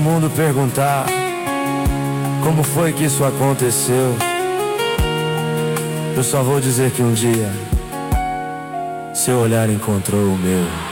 O mundo perguntar como foi que isso aconteceu, eu só vou dizer que um dia seu olhar encontrou o meu.